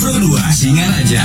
Pro 2 Singaraja.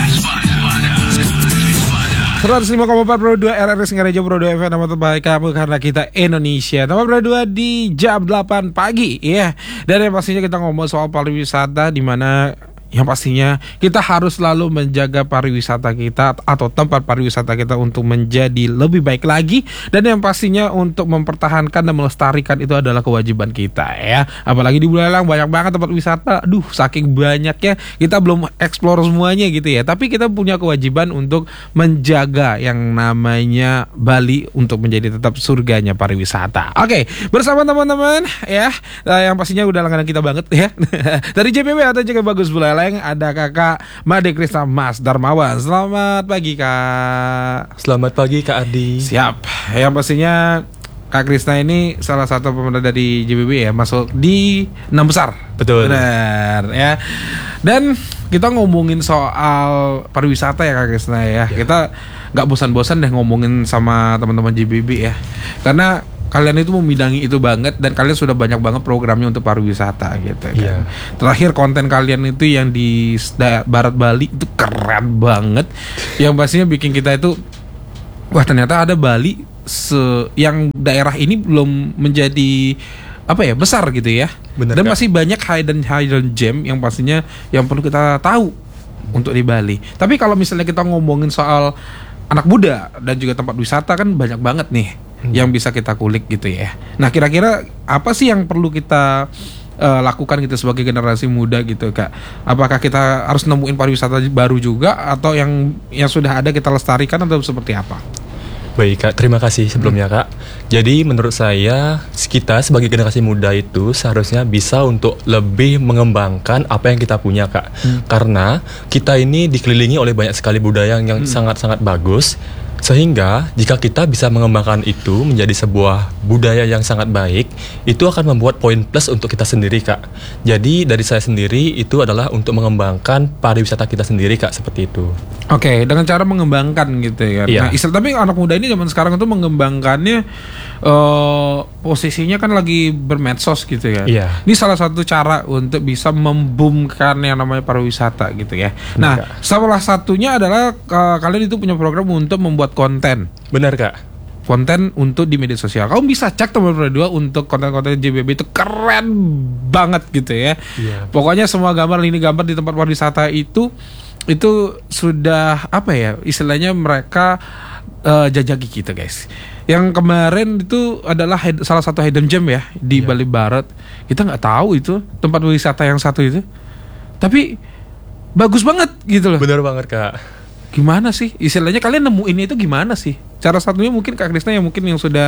105,4 Pro 2 RRI Singaraja, Pro 2 FM, nama terbaik kamu karena kita Indonesia. Nama Pro 2 di jam 8 pagi ya. Dan yang pastinya kita ngomong soal pariwisata, di mana yang pastinya kita harus selalu menjaga pariwisata kita atau tempat pariwisata kita untuk menjadi lebih baik lagi. Dan yang pastinya untuk mempertahankan dan melestarikan itu adalah kewajiban kita ya. Apalagi di Buleleng banyak banget tempat wisata. Aduh, saking banyaknya kita belum explore semuanya gitu ya. Tapi kita punya kewajiban untuk menjaga yang namanya Bali untuk menjadi tetap surganya pariwisata. Oke, bersama teman-teman ya, yang pastinya udah langganan kita banget ya. Dari JPB atau Jaga Bagus Buleleng ada Kakak Made Krisna Mas Darmawan. Selamat pagi Kak. Selamat pagi Kak Ardi. Siap. Yang pastinya Kak Krisna ini salah satu pemenang dari JBB ya, masuk di 6 besar. Betul. Benar ya. Dan kita ngomongin soal pariwisata ya Kak Krisna ya. Kita nggak bosan-bosan deh ngomongin sama teman-teman JBB ya. Karena kalian itu membidangi itu banget dan kalian sudah banyak banget programnya untuk pariwisata gitu kan. Yeah. Terakhir konten kalian itu yang di Barat Bali itu keren banget. Yang pastinya bikin kita itu wah, ternyata ada Bali yang daerah ini belum menjadi apa ya, besar gitu ya. Bener, dan Kak. masih banyak hidden gem yang pastinya yang perlu kita tahu untuk di Bali. Tapi kalau misalnya kita ngomongin soal anak muda dan juga tempat wisata kan banyak banget nih yang bisa kita kulik gitu ya. Nah, kira-kira apa sih yang perlu kita lakukan gitu sebagai generasi muda gitu Kak? Apakah kita harus nemuin pariwisata baru juga atau yang sudah ada kita lestarikan atau seperti apa? Baik Kak, terima kasih sebelumnya Kak. Jadi menurut saya kita sebagai generasi muda itu seharusnya bisa untuk lebih mengembangkan apa yang kita punya Kak. Karena kita ini dikelilingi oleh banyak sekali budaya yang sangat-sangat bagus. Sehingga jika kita bisa mengembangkan itu menjadi sebuah budaya yang sangat baik, itu akan membuat poin plus untuk kita sendiri Kak. Jadi dari saya sendiri itu adalah untuk mengembangkan pariwisata kita sendiri Kak, seperti itu. Oke, dengan cara mengembangkan gitu ya. Iya. Nah, tapi anak muda ini zaman sekarang itu mengembangkannya posisinya kan lagi bermedsos gitu ya. Iya. Ini salah satu cara untuk bisa memboomkan yang namanya pariwisata gitu ya. Nah, salah satunya adalah kalian itu punya program untuk membuat konten. Benar Kak. Konten untuk di media sosial. Kamu bisa cek teman-teman berdua untuk konten-konten JBB itu keren banget gitu ya. Iya. Pokoknya semua ini gambar di tempat pariwisata itu sudah apa ya, istilahnya mereka jajaki gitu guys. Yang kemarin itu adalah salah satu hidden gem ya di Bali Barat. Kita nggak tahu itu tempat wisata yang satu itu, tapi bagus banget gitu loh. Benar banget Kak. Gimana sih istilahnya kalian nemuin itu gimana sih? Cara satunya mungkin Kak Krisna yang sudah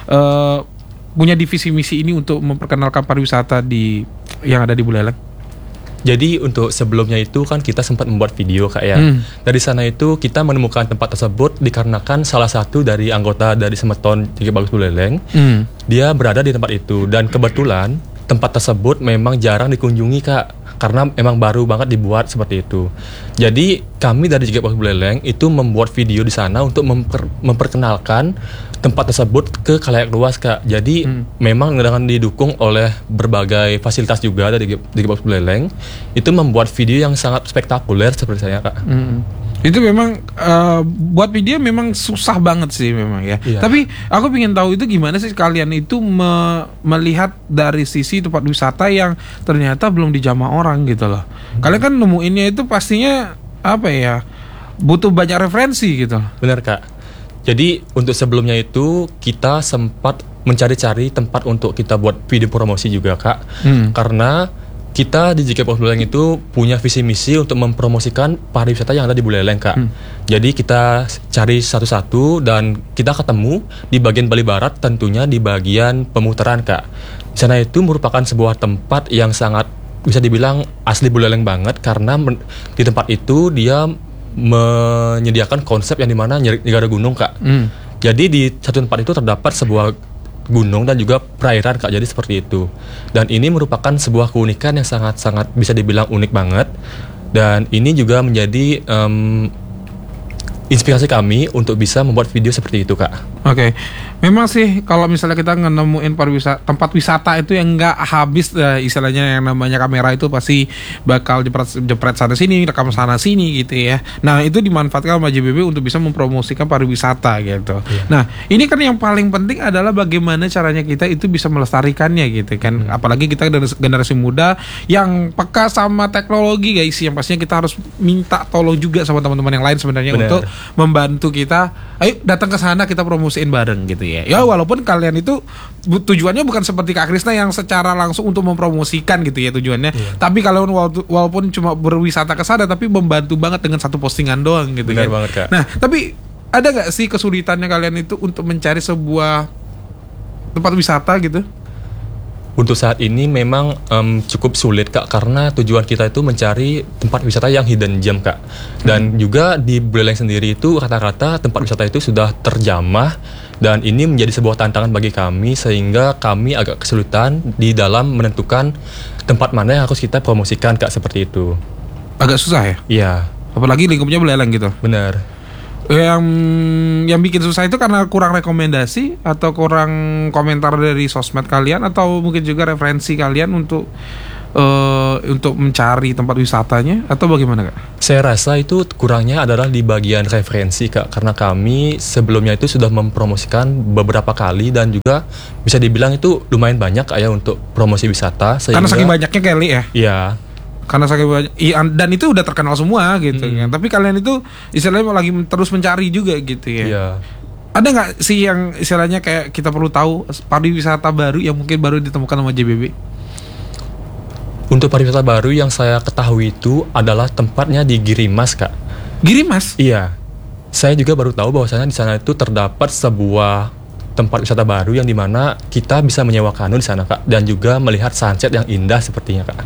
punya divisi misi ini untuk memperkenalkan pariwisata yang ada di Buleleng. Jadi untuk sebelumnya itu kan kita sempat membuat video Kak ya. Dari sana itu kita menemukan tempat tersebut dikarenakan salah satu dari anggota dari Semeton Jaga Bagus Buleleng, dia berada di tempat itu dan kebetulan tempat tersebut memang jarang dikunjungi Kak, karena emang baru banget dibuat seperti itu. Jadi kami dari Jaga Bagus Buleleng itu membuat video di sana untuk memperkenalkan tempat tersebut ke khalayak luas Kak. Jadi memang dengan didukung oleh berbagai fasilitas juga dari Jaga Bagus Buleleng, itu membuat video yang sangat spektakuler seperti saya Kak. Itu memang buat video memang susah banget sih memang ya. Iya. Tapi aku ingin tahu itu gimana sih kalian itu melihat dari sisi tempat wisata yang ternyata belum dijamah orang gitu loh. Kalian kan nemuinnya itu pastinya apa ya, butuh banyak referensi gitu. Benar Kak. Jadi untuk sebelumnya itu kita sempat mencari-cari tempat untuk kita buat video promosi juga Kak. Karena kita di JKP Buleleng itu punya visi misi untuk mempromosikan pariwisata yang ada di Buleleng Kak. Jadi kita cari satu-satu dan kita ketemu di bagian Bali Barat, tentunya di bagian pemutaran Kak. Di sana itu merupakan sebuah tempat yang sangat bisa dibilang asli Buleleng banget, karena di tempat itu dia menyediakan konsep yang dimana negara gunung Kak. Jadi di satu tempat itu terdapat sebuah gunung dan juga perairan Kak, jadi seperti itu. Dan ini merupakan sebuah keunikan yang sangat-sangat bisa dibilang unik banget. Dan ini juga menjadi inspirasi kami untuk bisa membuat video seperti itu, Kak. Oke, memang sih kalau misalnya kita nemuin tempat wisata itu yang nggak habis, istilahnya yang namanya kamera itu pasti bakal jepret sana sini, rekam sana sini gitu ya. Nah itu dimanfaatkan sama JBB untuk bisa mempromosikan pariwisata gitu. Nah ini kan yang paling penting adalah bagaimana caranya kita itu bisa melestarikannya gitu kan. Apalagi kita generasi muda yang peka sama teknologi guys, yang pastinya kita harus minta tolong juga sama teman-teman yang lain sebenarnya untuk membantu kita. Ayo datang ke sana kita promosiin bareng gitu ya. Ya walaupun kalian itu tujuannya bukan seperti Kak Krisna yang secara langsung untuk mempromosikan gitu ya tujuannya. Tapi kalian walaupun cuma berwisata ke sana tapi membantu banget dengan satu postingan doang gitu. Benar kan. banget, Kak. Nah, tapi ada nggak sih kesulitannya kalian itu untuk mencari sebuah tempat wisata gitu? Untuk saat ini memang cukup sulit, Kak, karena tujuan kita itu mencari tempat wisata yang hidden gem, Kak. Dan juga di Buleleng sendiri itu rata-rata tempat wisata itu sudah terjamah, dan ini menjadi sebuah tantangan bagi kami sehingga kami agak kesulitan di dalam menentukan tempat mana yang harus kita promosikan, Kak, seperti itu. Agak susah ya? Iya. Apalagi lingkupnya Buleleng gitu. Benar. Yang bikin susah itu karena kurang rekomendasi atau kurang komentar dari sosmed kalian, atau mungkin juga referensi kalian untuk mencari tempat wisatanya, atau bagaimana, Kak? Saya rasa itu kurangnya adalah di bagian referensi, Kak, karena kami sebelumnya itu sudah mempromosikan beberapa kali dan juga bisa dibilang itu lumayan banyak, Kak, ya, untuk promosi wisata sehingga, karena saking banyaknya kali ya. Iya. Karena saking banyak, dan itu udah terkenal semua gitu kan. Tapi kalian itu istilahnya lagi terus mencari juga gitu ya. Iya. Ada nggak sih yang istilahnya kayak kita perlu tahu pariwisata baru yang mungkin baru ditemukan sama JBB? Untuk pariwisata baru yang saya ketahui itu adalah tempatnya di Girimas, Kak. Girimas? Iya. Saya juga baru tahu bahwasanya di sana itu terdapat sebuah tempat wisata baru yang dimana kita bisa menyewa kano di sana, Kak, dan juga melihat sunset yang indah sepertinya, Kak.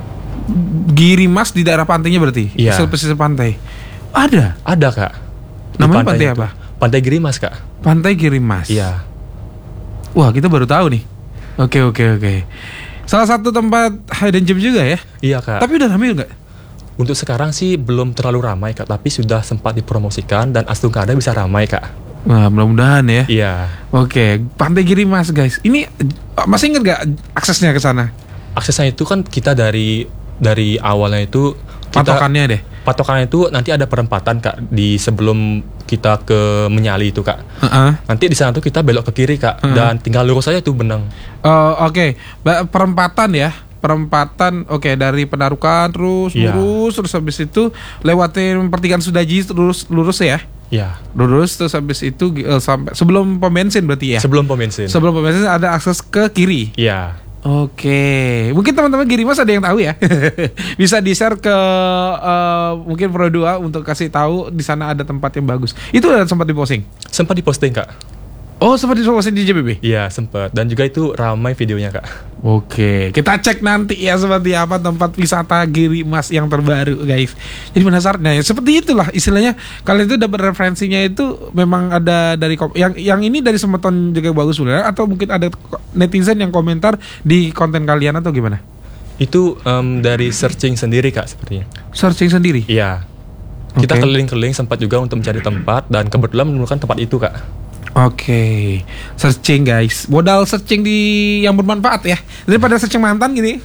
Girimas di daerah pantainya berarti? Iya. Pesisir pantai. Ada, Kak. namanya pantai itu. apa? Pantai Girimas, Kak. Pantai Girimas. Iya. Wah, kita baru tahu nih. Oke. Salah satu tempat hidden gem juga ya? Iya, Kak. Tapi udah ramai nggak? Untuk sekarang sih belum terlalu ramai, Kak, tapi sudah sempat dipromosikan dan astungkada bisa ramai, Kak. Nah, mudah-mudahan ya. Iya. Oke, Pantai Girimas guys. Ini masih inget gak aksesnya ke sana? Aksesnya itu kan kita dari awalnya itu patokannya itu nanti ada perempatan, Kak, di sebelum kita ke Menyali itu, Kak. Nanti di sana tuh kita belok ke kiri, Kak, dan tinggal lurus saja tuh benang. Oke. Perempatan ya. Oke, dari Penarukan terus lurus, terus habis itu lewatin pertigaan Sudaji terus lurus ya. Iya. Lurus terus habis itu sampai sebelum pom bensin berarti ya. Sebelum pom bensin ada akses ke kiri. Iya. Oke, mungkin teman-teman Girimas ada yang tahu ya. Bisa di-share ke mungkin Pro 2 untuk kasih tahu di sana ada tempat yang bagus. Itu udah sempat diposting? Sempat diposting, Kak. Oh, sempat diposting di JBB? Iya, sempat. Dan juga itu ramai videonya, Kak. Oke, kita cek nanti ya seperti apa tempat wisata Girimas yang terbaru, guys. Jadi penasaran. Nah, seperti itulah istilahnya. Kalian itu dapat referensinya itu memang ada dari yang ini dari Semeton juga bagus sebenarnya, atau mungkin ada netizen yang komentar di konten kalian atau gimana? Itu dari searching sendiri, Kak, sepertinya. Searching sendiri? Iya. Kita keliling-keliling sempat juga untuk mencari tempat dan kebetulan menemukan tempat itu, Kak. Oke, searching guys, modal searching di yang bermanfaat ya daripada searching mantan gitu.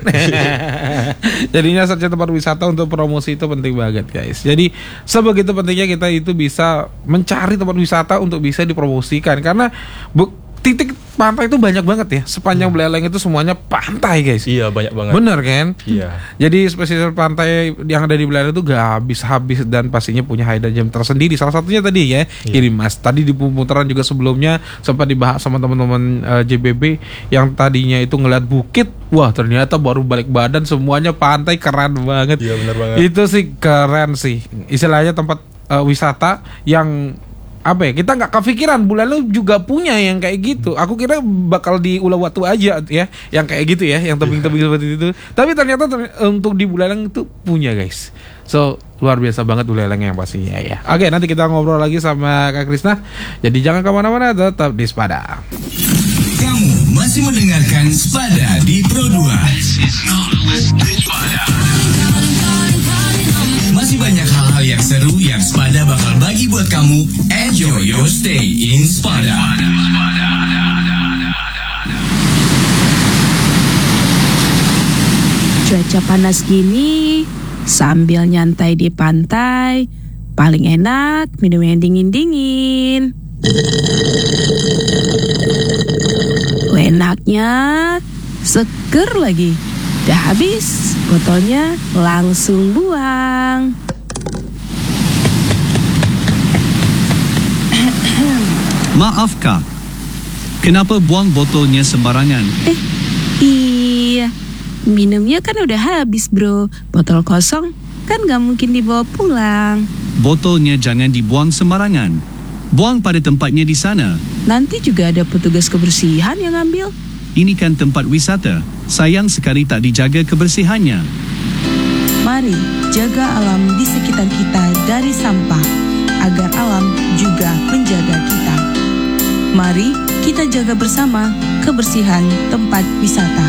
Jadinya searching tempat wisata untuk promosi itu penting banget guys. Jadi sebegitu pentingnya kita itu bisa mencari tempat wisata untuk bisa dipromosikan, karena titik pantai itu banyak banget ya. Sepanjang Buleleng itu semuanya pantai guys. Iya, banyak banget. Bener kan? Iya. Jadi pesisir pantai yang ada di Buleleng itu gak habis-habis dan pastinya punya hidden gem tersendiri. Salah satunya tadi ya Girimas. Tadi di pemutaran juga sebelumnya sempat dibahas sama teman-teman JBB yang tadinya itu ngeliat bukit. Wah, ternyata baru balik badan semuanya pantai, keren banget. Iya, bener banget. Itu sih keren sih. Istilahnya tempat wisata yang apa ya, kita nggak kepikiran Buleleng juga punya yang kayak gitu. Aku kira bakal di Uluwatu aja ya yang kayak gitu ya, yang tebing-tebing seperti itu. Tapi ternyata untuk di Buleleng itu punya guys. So luar biasa banget Buleleng yang pastinya ya. Oke, nanti kita ngobrol lagi sama Kak Krisna. Jadi jangan kemana-mana, tetap di Spada. Kamu masih mendengarkan Spada di Pro 2. Masih Masih banyak hal-hal yang seru yang Spada bakal bagi buat kamu. Enjoy your stay in Spada. Cuaca panas gini, sambil nyantai di pantai, paling enak minum yang dingin-dingin. Enaknya, seger lagi. Udah habis, botolnya langsung buang. Maaf Kak, kenapa buang botolnya sembarangan? Iya, minumnya kan udah habis bro. Botol kosong kan gak mungkin dibawa pulang. Botolnya jangan dibuang sembarangan. Buang pada tempatnya di sana. Nanti juga ada petugas kebersihan yang ambil. Ini kan tempat wisata. Sayang sekali tak dijaga kebersihannya. Mari jaga alam di sekitar kita dari sampah, agar alam juga menjaga kita. Mari kita jaga bersama kebersihan tempat wisata.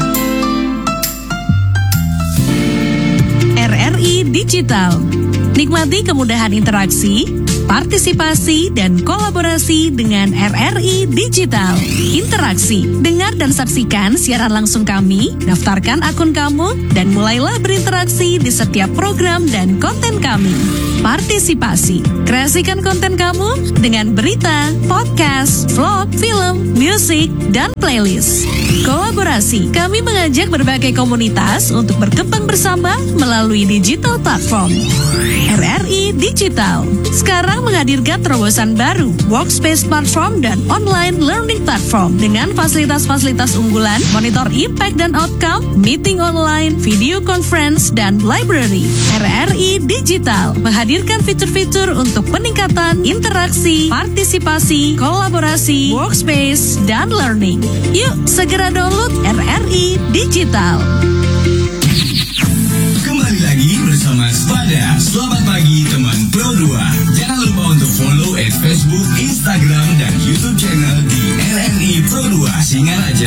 RRI Digital. Nikmati kemudahan interaksi, partisipasi, dan kolaborasi dengan RRI Digital. Interaksi, dengar dan saksikan siaran langsung kami, daftarkan akun kamu, dan mulailah berinteraksi di setiap program dan konten kami. Partisipasi, kreasikan konten kamu dengan berita, podcast, vlog, film, musik, dan playlist. Kolaborasi, kami mengajak berbagai komunitas untuk berkembang bersama melalui digital platform. RRI Digital sekarang menghadirkan terobosan baru, workspace platform dan online learning platform dengan fasilitas-fasilitas unggulan, monitor impact dan outcome, meeting online, video conference, dan library. RRI Digital menghadirkan fitur-fitur untuk peningkatan interaksi, partisipasi, kolaborasi, workspace, dan learning. Yuk, segera download RRI Digital. Kembali lagi bersama Spada. Selamat pagi teman Pro 2. Jangan lupa untuk follow Facebook, Instagram, dan YouTube channel di RRI Pro 2 Singaraja.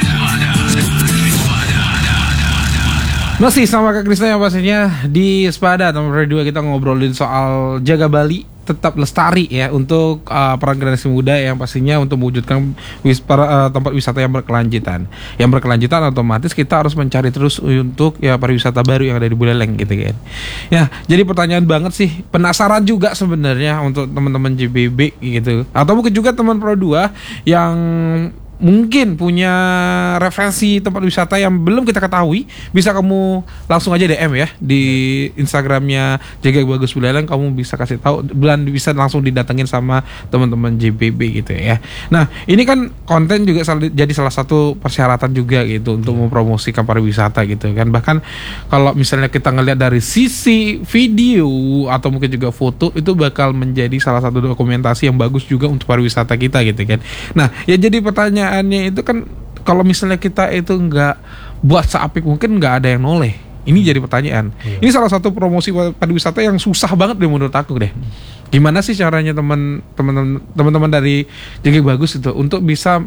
Masih sama Kak Krisna yang pastinya di Spada nomor 2 kita ngobrolin soal jaga Bali tetap lestari ya untuk para generasi muda yang pastinya untuk mewujudkan tempat wisata yang berkelanjutan. Yang berkelanjutan otomatis kita harus mencari terus untuk ya pariwisata baru yang ada di Buleleng gitu kan. Ya, jadi pertanyaan banget sih, penasaran juga sebenarnya untuk teman-teman JBB gitu. Atau mungkin juga teman Pro 2 yang mungkin punya referensi tempat wisata yang belum kita ketahui, bisa kamu langsung aja DM ya di Instagramnya Jaga Bagus Buleleng. Kamu bisa kasih tahu, bisa langsung didatengin sama teman-teman JBB gitu ya. Nah, ini kan konten juga jadi salah satu persyaratan juga gitu untuk mempromosikan pariwisata gitu kan. Bahkan kalau misalnya kita ngelihat dari sisi video atau mungkin juga foto, itu bakal menjadi salah satu dokumentasi yang bagus juga untuk pariwisata kita gitu kan. Nah, ya jadi pertanyaannya itu kan, kalau misalnya kita itu nggak buat seapik mungkin nggak ada yang noleh. Ini jadi pertanyaan. Ini salah satu promosi pariwisata yang susah banget deh menurut aku deh. Gimana sih caranya teman-teman dari Jaga Bagus itu untuk bisa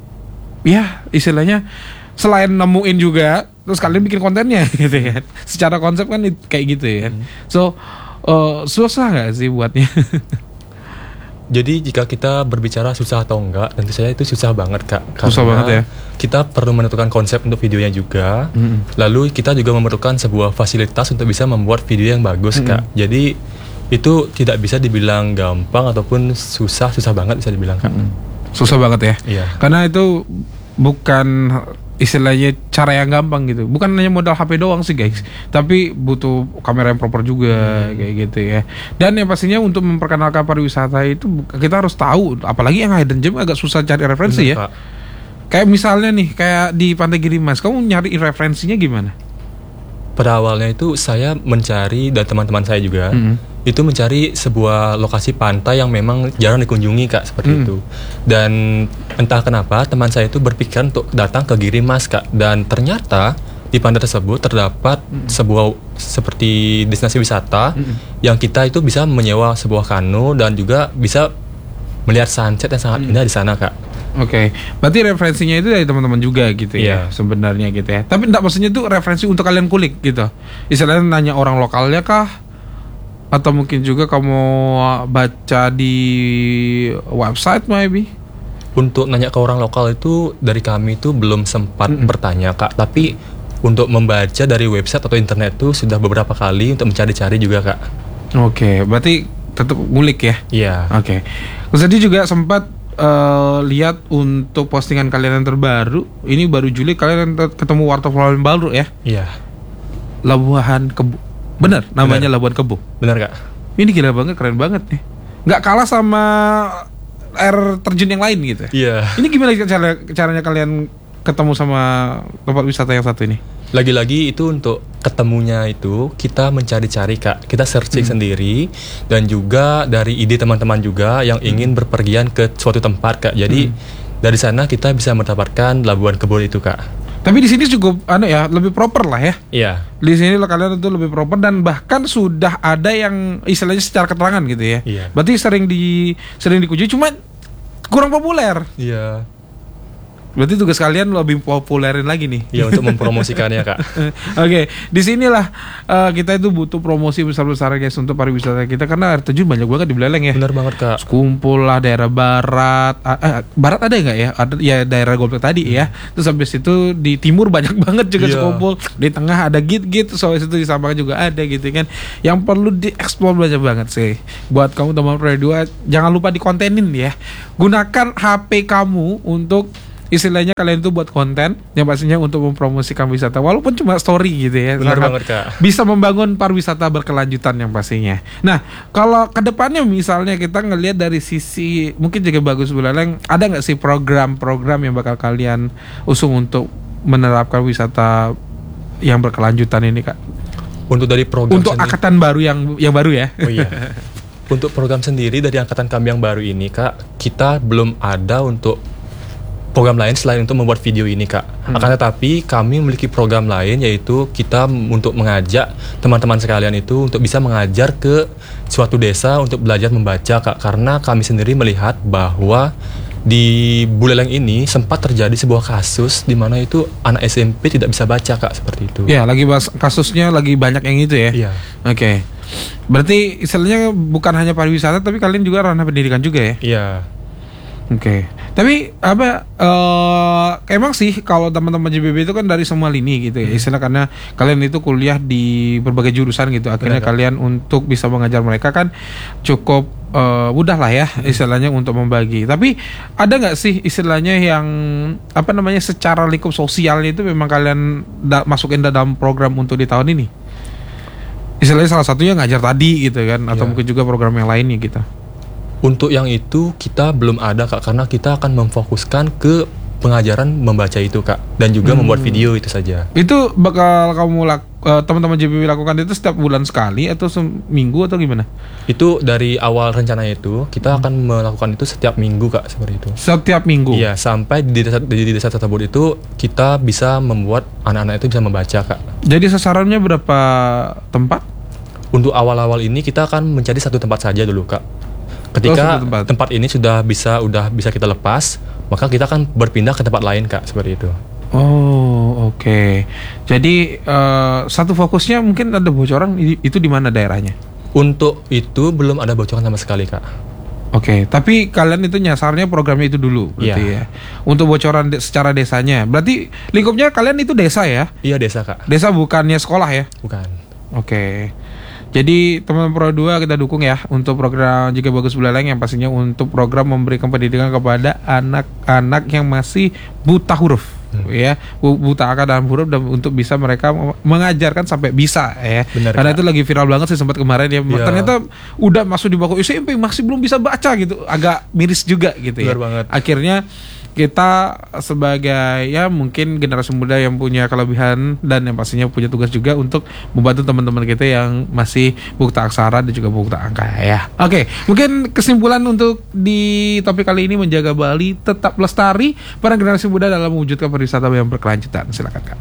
ya istilahnya selain nemuin juga terus kalian bikin kontennya gitu ya. Secara konsep kan kayak gitu ya. So susah nggak sih buatnya? Jadi jika kita berbicara susah atau enggak, tentu saja itu susah banget Kak. Susah banget ya. Kita perlu menentukan konsep untuk videonya juga. Lalu kita juga memerlukan sebuah fasilitas untuk bisa membuat video yang bagus Kak. Jadi itu tidak bisa dibilang gampang ataupun susah banget bisa dibilang Kak. Susah banget ya. Iya. Karena itu bukan istilahnya cara yang gampang gitu. Bukan hanya modal HP doang sih guys, tapi butuh kamera yang proper juga kayak gitu ya. Dan yang pastinya untuk memperkenalkan pariwisata itu kita harus tahu, apalagi yang hidden gem agak susah cari referensi. Bener, ya Pak. Kayak misalnya nih, kayak di Pantai Girimas, kamu nyari referensinya gimana? Pada awalnya itu saya mencari, dan teman-teman saya juga itu mencari sebuah lokasi pantai yang memang jarang dikunjungi Kak, seperti itu. Dan entah kenapa teman saya itu berpikiran untuk datang ke Girimas Kak, dan ternyata di pantai tersebut terdapat sebuah seperti destinasi wisata yang kita itu bisa menyewa sebuah kano dan juga bisa melihat sunset yang sangat indah di sana Kak. Oke, berarti referensinya itu dari teman-teman juga gitu ya, sebenarnya gitu ya. Tapi enggak, maksudnya itu referensi untuk kalian kulik gitu. Istilahnya nanya orang lokalnya kah? Atau mungkin juga kamu baca di website maybe? Untuk nanya ke orang lokal itu dari kami itu belum sempat bertanya Kak, tapi untuk membaca dari website atau internet itu sudah beberapa kali untuk mencari-cari juga Kak. Oke, berarti tetap ngulik ya? Iya. Oke. Terus tadi juga sempat lihat untuk postingan kalian yang terbaru. Ini baru Juli kalian ketemu warteg yang baru ya? Iya. Labuhan Kebo. Bener, namanya Bener. Labuhan Kebo. Benar Kak. Ini gila banget, keren banget nih. Nggak kalah sama air terjun yang lain gitu. Iya. Ini gimana caranya kalian ketemu sama tempat wisata yang satu ini? Lagi-lagi itu untuk ketemunya itu kita mencari-cari Kak, kita searching sendiri dan juga dari ide teman-teman juga yang ingin berpergian ke suatu tempat Kak. Jadi dari sana kita bisa mendapatkan Labuhan Kebo itu Kak. Tapi di sini cukup lebih proper lah ya. Iya. Di sini kalian itu lebih proper dan bahkan sudah ada yang istilahnya secara keterangan gitu ya. Iya. Berarti sering dikunjungi cuma kurang populer. Iya. Berarti tugas kalian lebih populerin lagi nih. Iya, untuk mempromosikannya Kak. Oke, disinilah kita itu butuh promosi besar-besaran guys untuk pariwisata kita karena air terjun banyak banget di Buleleng ya. Benar banget Kak. Kumpul lah daerah barat, barat ada nggak ya? Ada ya daerah Gomplek tadi ya. Terus habis itu di timur banyak banget juga Iya. kumpul. Di tengah ada git-git, so itu di Sabang juga ada gitu kan. Yang perlu dieksplor banyak banget sih. Buat kamu teman Pro 2 jangan lupa dikontenin ya. Gunakan HP kamu untuk istilahnya kalian itu buat konten yang pastinya untuk mempromosikan wisata walaupun cuma story gitu ya. Benar Sangat banget Kak. bisa membangun pariwisata berkelanjutan yang pastinya. Nah, kalau kedepannya misalnya kita ngelihat dari sisi mungkin juga bagus Buleleng, ada nggak sih program-program yang bakal kalian usung untuk menerapkan wisata yang berkelanjutan ini Kak? Untuk dari program Untuk angkatan baru yang baru ya. Oh iya. Untuk program sendiri dari angkatan kami yang baru ini Kak, kita belum ada untuk program lain selain untuk membuat video ini Kak. Akan tetapi kami memiliki program lain yaitu kita untuk mengajak teman-teman sekalian itu untuk bisa mengajar ke suatu desa untuk belajar membaca Kak. Karena kami sendiri melihat bahwa di Buleleng ini sempat terjadi sebuah kasus di mana itu anak SMP tidak bisa baca Kak, seperti itu. Ya, lagi bahas kasusnya lagi banyak yang itu ya. Iya. Oke. Berarti istilahnya bukan hanya pariwisata tapi kalian juga ranah pendidikan juga ya. Iya. Oke. Tapi emang sih kalau teman-teman JBB itu kan dari semua lini gitu ya. Istilah karena kalian itu kuliah di berbagai jurusan gitu. Akhirnya Benar, kalian untuk bisa mengajar mereka kan cukup mudah lah ya istilahnya untuk membagi. Tapi ada nggak sih istilahnya yang secara lingkup sosialnya itu memang kalian masukin dalam program untuk di tahun ini? Istilahnya salah satunya ngajar tadi gitu kan, atau Iya. mungkin juga program yang lainnya gitu. Untuk yang itu kita belum ada Kak, karena kita akan memfokuskan ke pengajaran membaca itu Kak, dan juga membuat video itu saja. Itu bakal kamu teman-teman JBB lakukan itu setiap bulan sekali atau seminggu atau gimana? Itu dari awal rencana itu kita akan melakukan itu setiap minggu Kak, seperti itu. Setiap minggu? Iya, sampai di desa tersebut itu kita bisa membuat anak-anak itu bisa membaca Kak. Jadi sasarannya berapa tempat? Untuk awal-awal ini kita akan mencari satu tempat saja dulu Kak. Ketika satu tempat. tempat ini sudah bisa kita lepas, maka kita akan berpindah ke tempat lain Kak, seperti itu. Oh, oke. Jadi satu fokusnya mungkin ada bocoran itu di mana daerahnya? Untuk itu belum ada bocoran sama sekali Kak. Oke, tapi kalian itu nyasarnya programnya itu dulu berarti Iya. ya. Untuk bocoran secara desanya. Berarti lingkupnya kalian itu desa ya? Iya, desa Kak. Desa bukannya sekolah ya? Bukan. Oke. Jadi teman-teman Pro 2 kita dukung ya untuk program Juga Bagus Buleleng yang pastinya untuk program memberikan pendidikan kepada anak-anak yang masih buta huruf ya, buta angka dan huruf, dan untuk bisa mereka mengajarkan sampai bisa ya. Benar, karena Kak. itu lagi viral banget sih sempat kemarin ya. Iya. Ternyata udah masuk di bangku SMP masih belum bisa baca gitu. Agak miris juga gitu ya. Benar banget. Akhirnya kita sebagai ya mungkin generasi muda yang punya kelebihan dan yang pastinya punya tugas juga untuk membantu teman-teman kita yang masih buta aksara dan juga buta angka ya. Oke, mungkin kesimpulan untuk di topik kali ini, menjaga Bali tetap lestari para generasi muda dalam mewujudkan pariwisata yang berkelanjutan. Silakan Kak.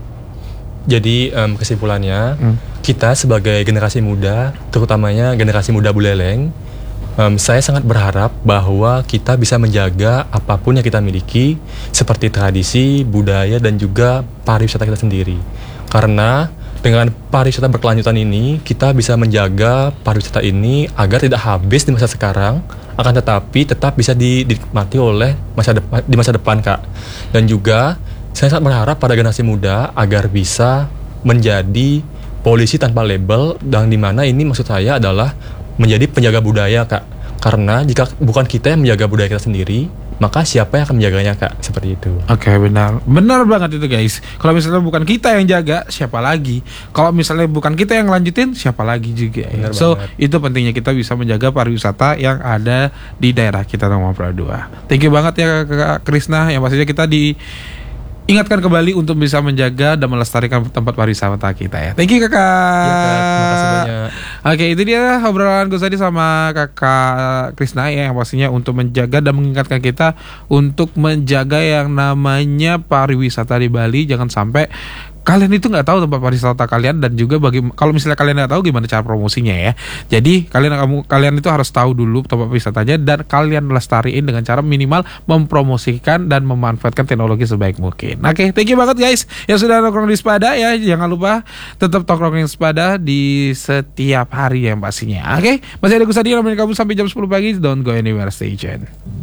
Jadi kesimpulannya, kita sebagai generasi muda, terutamanya generasi muda Buleleng, saya sangat berharap bahwa kita bisa menjaga apapun yang kita miliki, seperti tradisi, budaya, dan juga pariwisata kita sendiri. Karena dengan pariwisata berkelanjutan ini, kita bisa menjaga pariwisata ini agar tidak habis di masa sekarang, akan tetapi tetap bisa dinikmati oleh di masa depan, Kak. Dan juga saya sangat berharap pada generasi muda agar bisa menjadi polisi tanpa label, dan di mana ini maksud saya adalah menjadi penjaga budaya, Kak. Karena jika bukan kita yang menjaga budaya kita sendiri, maka siapa yang akan menjaganya, Kak? Seperti itu. Oke, benar banget itu guys. Kalau misalnya bukan kita yang jaga, siapa lagi? Kalau misalnya bukan kita yang lanjutin, siapa lagi juga? Benar So banget. itu pentingnya kita bisa menjaga pariwisata yang ada di daerah kita Nomor Pro 2. Thank you banget ya Kak Krisna, yang pastinya kita diingatkan kembali untuk bisa menjaga dan melestarikan tempat pariwisata kita ya. Thank you Kakak. Iya, Kak. Terima kasih banyak. Oke, itu dia obrolan gue tadi sama Kakak Krisna ya, yang pastinya untuk menjaga dan mengingatkan kita untuk menjaga yang namanya pariwisata di Bali. Jangan sampai kalian itu nggak tahu tempat pariwisata kalian, dan juga kalau misalnya kalian nggak tahu gimana cara promosinya ya. Jadi kalian itu harus tahu dulu tempat wisatanya, dan kalian lestariin dengan cara minimal mempromosikan dan memanfaatkan teknologi sebaik mungkin. Oke, thank you banget guys yang sudah nongkrong di Sepada ya. Jangan lupa tetap nongkrong di Sepada di setiap hari yang pastinya. Oke, masih ada gue Sadi nemenin kamu sampai jam 10 pagi. Don't go anywhere, stay tuned.